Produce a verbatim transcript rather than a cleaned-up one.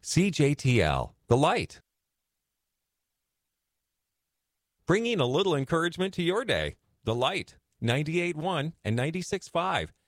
C J T L, The Light. Bringing a little encouragement to your day. The Light, ninety-eight point one and ninety-six point five.